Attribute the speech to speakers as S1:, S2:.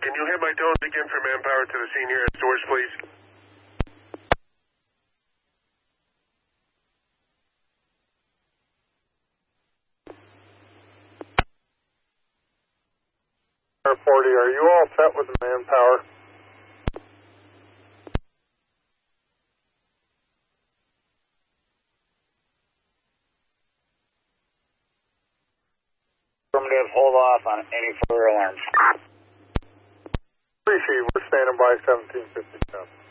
S1: Can you hit my tones again for manpower to the senior at stores, please?
S2: R40, are you all set with the manpower?
S3: Affirmative, hold off on any further alarms.
S2: Appreciate it. We're standing by 1757.